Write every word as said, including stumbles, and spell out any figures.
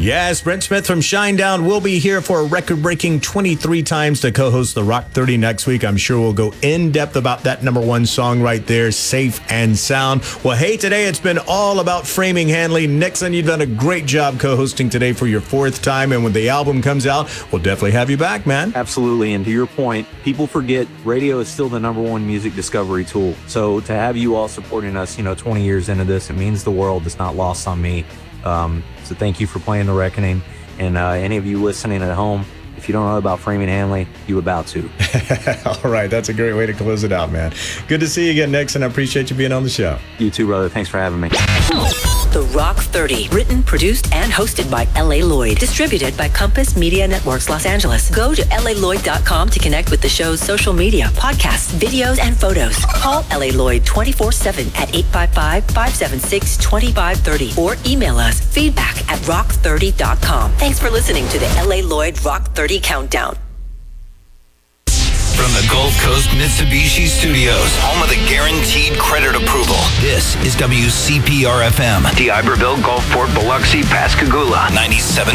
Yes, Brent Smith from Shinedown will be here for a record-breaking twenty-three times to co-host the Rock thirty next week. I'm sure we'll go in-depth about that number one song right there, Safe and Sound. Well, hey, today it's been all about framing Hanley. Nixon, you've done a great job co-hosting today for your fourth time, and when the album comes out, we'll definitely have you back, man. Absolutely, and to your point, people forget radio is still the number one music discovery tool. So to have you all supporting us, you know, twenty years into this, it means the world. It's not lost on me. Um, so thank you for playing The Reckoning. And uh, any of you listening at home, if you don't know about Framing Hanley, you about to. All right, that's a great way to close it out, man. Good to see you again, Nixon. I appreciate you being on the show. You too, brother. Thanks for having me. The Rock thirty, written, produced, and hosted by L A. Lloyd. Distributed by Compass Media Networks, Los Angeles. Go to L A Lloyd dot com to connect with the show's social media, podcasts, videos, and photos. Call L A. Lloyd twenty-four seven at eight five five, five seven six, two five three zero or email us feedback at rock thirty dot com. Thanks for listening to the L A. Lloyd Rock thirty Countdown. From the Gulf Coast Mitsubishi Studios, home of the guaranteed credit approval, this is W C P R F M. The Iberville, Gulfport, Biloxi, Pascagoula, ninety-seven